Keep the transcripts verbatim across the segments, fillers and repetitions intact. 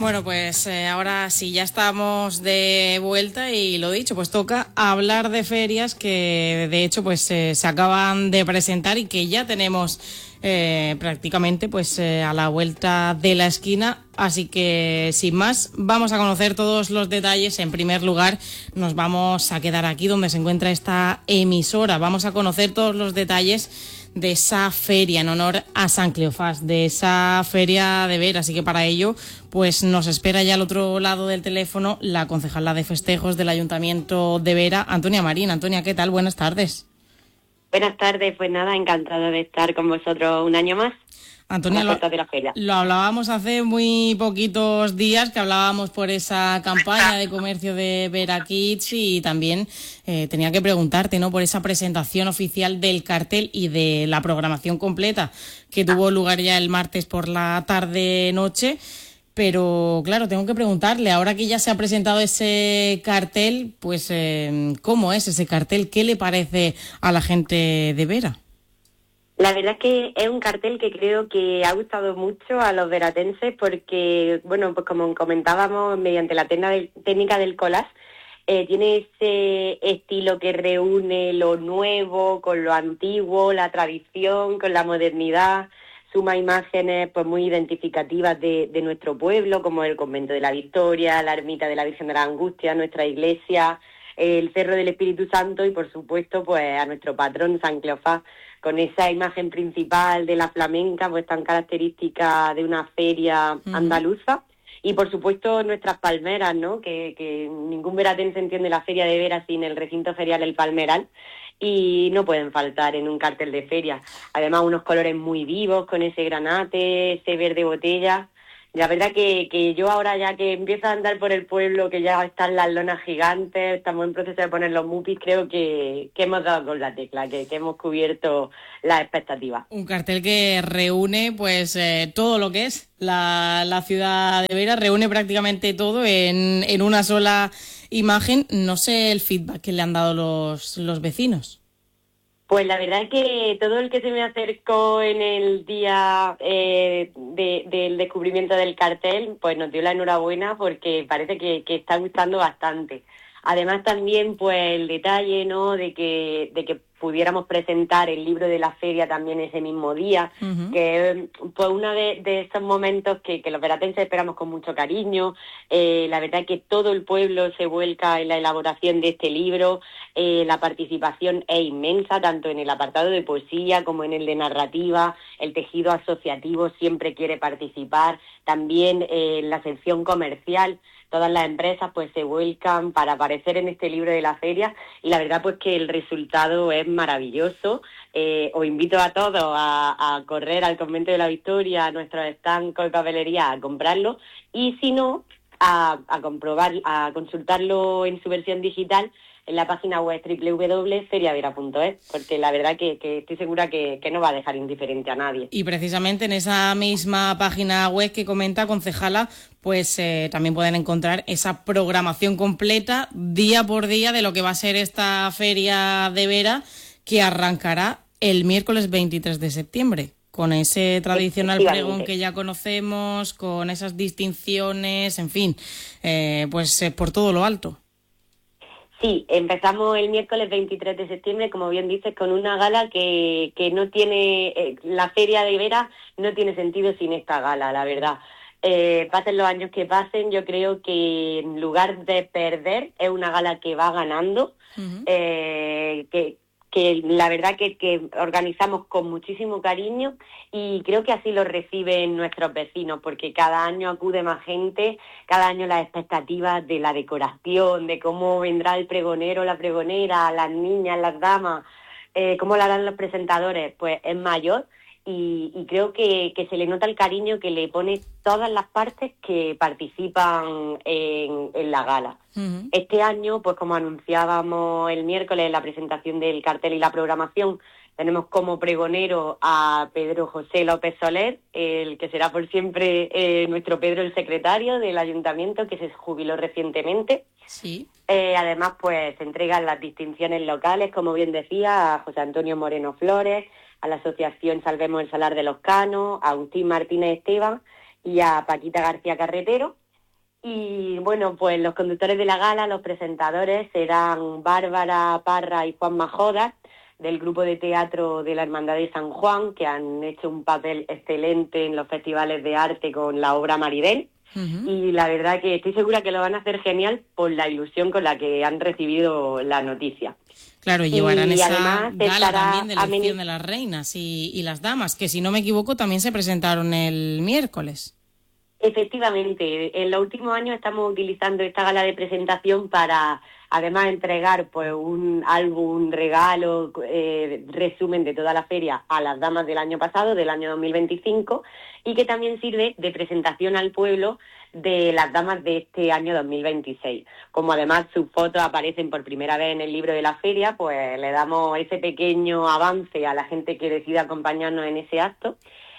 Bueno, pues eh, ahora sí, ya estamos de vuelta y lo dicho, pues toca hablar de ferias que de hecho pues eh, se acaban de presentar y que ya tenemos eh, prácticamente pues eh, a la vuelta de la esquina. Así que sin más, vamos a conocer todos los detalles. En primer lugar, nos vamos a quedar aquí donde se encuentra esta emisora. Vamos a conocer todos los detalles de esa feria en honor a San Cleofás, de esa feria de Vera. Así que para ello, pues nos espera ya al otro lado del teléfono la concejala de festejos del Ayuntamiento de Vera, Antonia Marín. Antonia, ¿qué tal? Buenas tardes. Buenas tardes, pues nada, encantada de estar con vosotros un año más. Antonia, lo, lo hablábamos hace muy poquitos días, que hablábamos por esa campaña de comercio de Vera Kids y también eh, tenía que preguntarte, ¿no?, por esa presentación oficial del cartel y de la programación completa que tuvo lugar ya el martes por la tarde-noche. Pero, claro, tengo que preguntarle, ahora que ya se ha presentado ese cartel, pues, eh, ¿cómo es ese cartel? ¿Qué le parece a la gente de Vera? La verdad es que es un cartel que creo que ha gustado mucho a los veratenses porque, bueno, pues como comentábamos, mediante la técnica del collage, eh, tiene ese estilo que reúne lo nuevo con lo antiguo, la tradición con la modernidad, suma imágenes pues muy identificativas de, de nuestro pueblo, como el Convento de la Victoria, la Ermita de la Virgen de la Angustia, nuestra iglesia, el Cerro del Espíritu Santo y, por supuesto, pues a nuestro patrón San Cleofás, con esa imagen principal de la flamenca, pues tan característica de una feria uh-huh. andaluza. Y, por supuesto, nuestras palmeras, ¿no?, que, que ningún veratense entiende la feria de Vera sin el recinto ferial El Palmeral, y no pueden faltar en un cartel de feria. Además, unos colores muy vivos, con ese granate, ese verde botella. La verdad que, que yo ahora, ya que empiezo a andar por el pueblo, que ya están las lonas gigantes, estamos en proceso de poner los mupis, creo que, que hemos dado con la tecla, que, que hemos cubierto las expectativas. Un cartel que reúne pues eh, todo lo que es la, la ciudad de Vera, reúne prácticamente todo en, en una sola imagen. No sé el feedback que le han dado los, los vecinos. Pues la verdad es que todo el que se me acercó en el día eh, de, del descubrimiento del cartel, pues nos dio la enhorabuena porque parece que, que está gustando bastante. Además también pues el detalle, ¿no?, de que de que pudiéramos presentar el libro de la feria también ese mismo día, uh-huh. que pues uno de, de esos momentos que, que los veratenses esperamos con mucho cariño. Eh, la verdad que todo el pueblo se vuelca en la elaboración de este libro, eh, la participación es inmensa, tanto en el apartado de poesía como en el de narrativa, el tejido asociativo siempre quiere participar, también eh, en la sección comercial. Todas las empresas pues se vuelcan para aparecer en este libro de la feria y la verdad pues que el resultado es maravilloso. Eh, os invito a todos a, a correr al Convento de la Victoria, a nuestros stands y papelería a comprarlo y si no, a, a comprobar, a consultarlo en su versión digital en la página web doble u doble u doble u punto feria vera punto es, porque la verdad que, que estoy segura que, que no va a dejar indiferente a nadie. Y precisamente en esa misma página web que comenta, concejala, pues eh, también pueden encontrar esa programación completa día por día de lo que va a ser esta feria de Vera, que arrancará el miércoles veintitrés de septiembre. Con ese tradicional pregón que ya conocemos, con esas distinciones, en fin, eh, pues eh, por todo lo alto. Sí, empezamos el miércoles veintitrés de septiembre, como bien dices, con una gala que, que no tiene, eh, la feria de Vera no tiene sentido sin esta gala, la verdad. Eh, pasen los años que pasen, yo creo que en lugar de perder, es una gala que va ganando, uh-huh. eh, que que la verdad que, que organizamos con muchísimo cariño y creo que así lo reciben nuestros vecinos, porque cada año acude más gente, cada año las expectativas de la decoración, de cómo vendrá el pregonero, la pregonera, las niñas, las damas, eh, cómo la harán los presentadores, pues es mayor. Y, y creo que, que se le nota el cariño que le pone todas las partes que participan en, en la gala. Uh-huh. Este año, pues como anunciábamos el miércoles en la presentación del cartel y la programación, tenemos como pregonero a Pedro José López Soler, el que será por siempre eh, nuestro Pedro el secretario del Ayuntamiento, que se jubiló recientemente. Sí. Eh, además, pues se entregan las distinciones locales, como bien decía, a José Antonio Moreno Flores, a la Asociación Salvemos el Salar de los Canos, a Agustín Martínez Esteban y a Paquita García Carretero. Y bueno, pues los conductores de la gala, los presentadores, serán Bárbara Parra y Juan Majodas, del grupo de teatro de la Hermandad de San Juan, que han hecho un papel excelente en los festivales de arte con la obra Maribel. Uh-huh. Y la verdad que estoy segura que lo van a hacer genial por la ilusión con la que han recibido la noticia. Claro, y llevarán y esa gala también de la elección de las reinas y, y las damas, que si no me equivoco también se presentaron el miércoles. Efectivamente, en los últimos años estamos utilizando esta gala de presentación para, además, entregar pues un álbum, un regalo, eh, resumen de toda la feria a las damas del año pasado, del año dos mil veinticinco, y que también sirve de presentación al pueblo de las damas de este año dos mil veintiséis. Como además sus fotos aparecen por primera vez en el libro de la feria, pues le damos ese pequeño avance a la gente que decida acompañarnos en ese acto.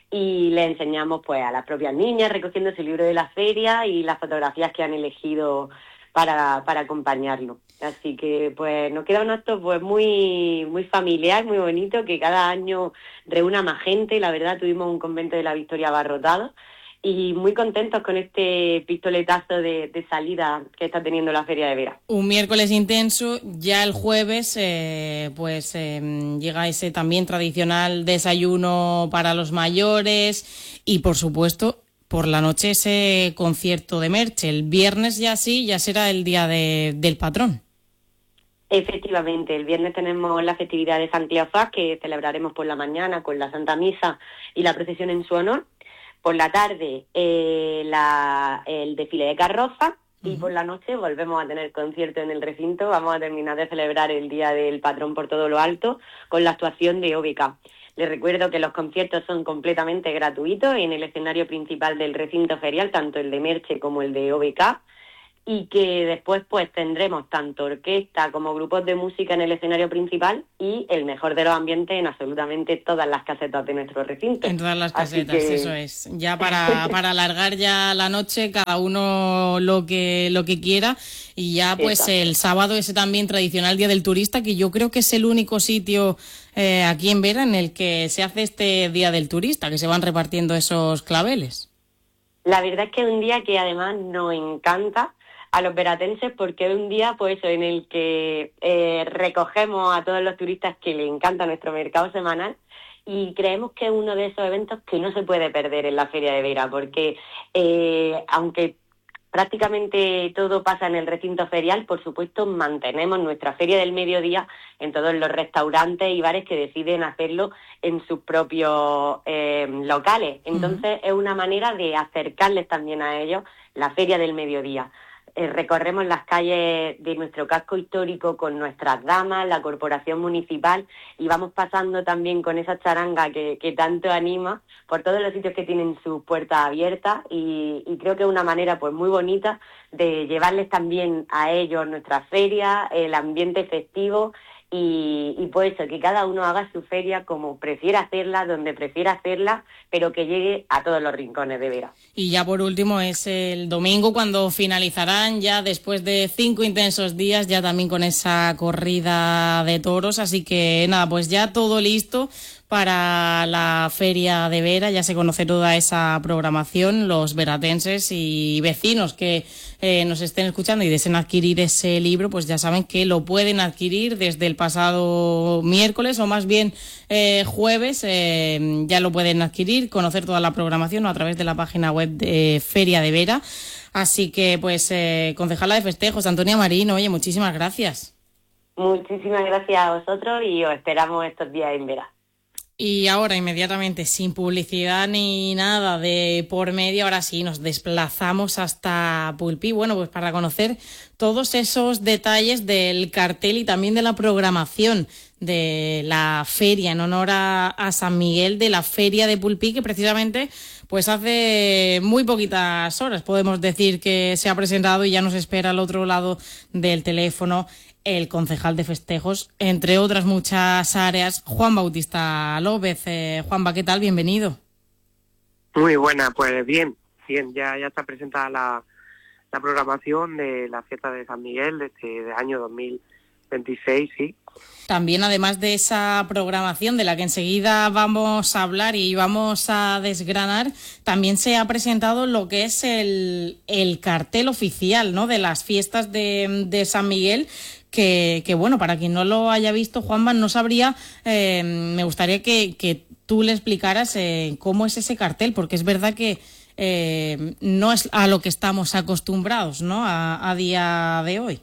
Y le enseñamos pues a las propias niñas recogiendo su libro de la feria y las fotografías que han elegido para, para acompañarlo. Así que pues nos queda un acto pues muy muy familiar, muy bonito, que cada año reúna más gente. La verdad tuvimos un convento de la Victoria abarrotado y muy contentos con este pistoletazo de, de salida que está teniendo la Feria de Vera. Un miércoles intenso, ya el jueves eh, pues eh, llega ese también tradicional desayuno para los mayores y por supuesto por la noche ese concierto de Merche. El viernes ya sí, ya será el día de, del patrón. Efectivamente, el viernes tenemos la festividad de San Cleofás que celebraremos por la mañana con la Santa Misa y la procesión en su honor. Por la tarde eh, la, el desfile de carroza y uh-huh. por la noche volvemos a tener concierto en el recinto. Vamos a terminar de celebrar el Día del Patrón por todo lo alto con la actuación de O B K. Les recuerdo que los conciertos son completamente gratuitos en el escenario principal del recinto ferial, tanto el de Merche como el de O B K, y que después pues tendremos tanto orquesta como grupos de música en el escenario principal y el mejor de los ambientes en absolutamente todas las casetas de nuestro recinto. En todas las casetas, que... eso es. Ya para, para alargar ya la noche, cada uno lo que lo que quiera, y ya pues Exacto. el sábado ese también tradicional Día del Turista, que yo creo que es el único sitio eh, aquí en Vera en el que se hace este Día del Turista, que se van repartiendo esos claveles. La verdad es que es un día que además nos encanta a los veratenses porque es un día pues en el que eh, recogemos a todos los turistas que les encanta nuestro mercado semanal y creemos que es uno de esos eventos que no se puede perder en la Feria de Vera porque eh, aunque prácticamente todo pasa en el recinto ferial, por supuesto mantenemos nuestra Feria del Mediodía en todos los restaurantes y bares que deciden hacerlo en sus propios eh, locales. Entonces uh-huh. es una manera de acercarles también a ellos la Feria del Mediodía. Eh, recorremos las calles de nuestro casco histórico con nuestras damas, la corporación municipal y vamos pasando también con esa charanga que, que tanto anima por todos los sitios que tienen sus puertas abiertas y, y creo que es una manera pues muy bonita de llevarles también a ellos nuestra feria, el ambiente festivo y, y pues eso, que cada uno haga su feria como prefiera hacerla, donde prefiera hacerla, pero que llegue a todos los rincones de Vera. Y ya por último es el domingo cuando finalizarán ya después de cinco intensos días, ya también con esa corrida de toros, así que nada, pues ya todo listo para la Feria de Vera, ya se conoce toda esa programación, los veratenses y vecinos que eh, nos estén escuchando y deseen adquirir ese libro, pues ya saben que lo pueden adquirir desde el pasado miércoles o más bien eh, jueves, eh, ya lo pueden adquirir, conocer toda la programación a través de la página web de Feria de Vera. Así que pues eh, concejala de festejos, Antonia Marín, oye, muchísimas gracias. Muchísimas gracias a vosotros y os esperamos estos días en Vera. Y ahora, inmediatamente, sin publicidad ni nada de por medio, ahora sí, nos desplazamos hasta Pulpí, bueno, pues para conocer todos esos detalles del cartel y también de la programación de la feria en honor a, a San Miguel, de la Feria de Pulpí, que precisamente pues hace muy poquitas horas podemos decir que se ha presentado y ya nos espera al otro lado del teléfono el concejal de festejos, entre otras muchas áreas, Juan Bautista López. Eh, Juanba, ¿qué tal? Bienvenido. Muy buena, pues bien, bien, ya, ya está presentada la, la programación de la fiesta de San Miguel de este de año dos mil veintiséis, sí. También, además de esa programación de la que enseguida vamos a hablar y vamos a desgranar, también se ha presentado lo que es el, el cartel oficial, ¿no?, de las fiestas de, de San Miguel, que, que, bueno, para quien no lo haya visto, Juanma, no sabría, eh, me gustaría que, que tú le explicaras eh, cómo es ese cartel, porque es verdad que eh, no es a lo que estamos acostumbrados, ¿no?, a, a día de hoy.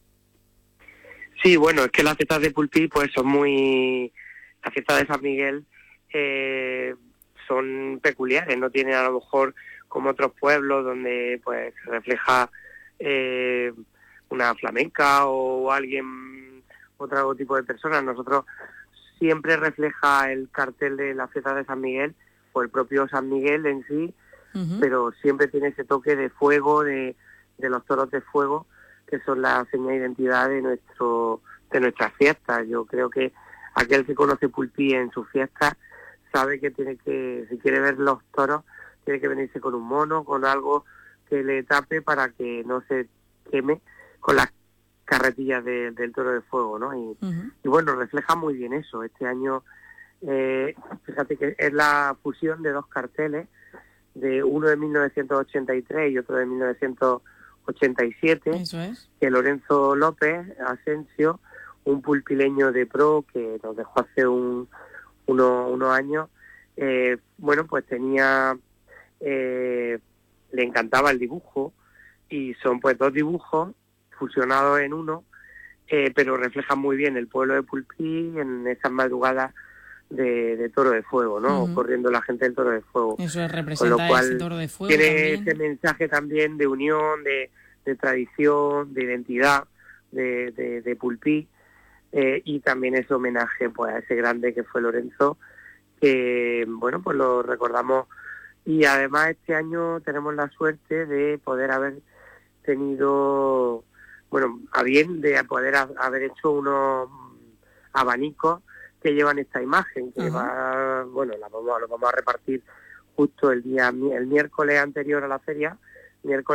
Sí, bueno, es que las fiestas de Pulpí pues son muy... Las fiestas de San Miguel eh, son peculiares, no tienen a lo mejor como otros pueblos donde pues se refleja eh, una flamenca o alguien, otro tipo de personas. Nosotros siempre refleja el cartel de las fiestas de San Miguel o el propio San Miguel en sí, uh-huh. pero siempre tiene ese toque de fuego, de, de los toros de fuego, que son la seña de identidad de nuestro de nuestras fiestas. Yo creo que aquel que conoce Pulpí en sus fiestas sabe que tiene que, si quiere ver los toros, tiene que venirse con un mono, con algo que le tape para que no se queme con las carretillas de, del toro de fuego, ¿no? Y, uh-huh. y bueno, refleja muy bien eso. Este año, eh, fíjate que es la fusión de dos carteles, de uno de mil novecientos ochenta y tres y otro de mil novecientos ochenta y siete, Eso es. Que Lorenzo López Asensio, un pulpileño de pro que nos dejó hace un, uno, unos años, eh, bueno, pues tenía, eh, le encantaba el dibujo, y son pues dos dibujos fusionados en uno, eh, pero reflejan muy bien el pueblo de Pulpí en esas madrugadas de, de Toro de Fuego, ¿no? Uh-huh. Corriendo la gente del Toro de Fuego. Eso es, representa con lo cual, ese Toro de Fuego tiene también. ese mensaje también de unión, de, de tradición, de identidad de, de, de Pulpí, eh, y también ese homenaje pues a ese grande que fue Lorenzo, que bueno, pues lo recordamos. Y además este año tenemos la suerte de poder haber tenido, bueno, a bien de poder a, haber hecho unos abanicos que llevan esta imagen, que uh-huh. va, bueno, la vamos, lo vamos a repartir justo el día, el miércoles anterior a la feria, miércoles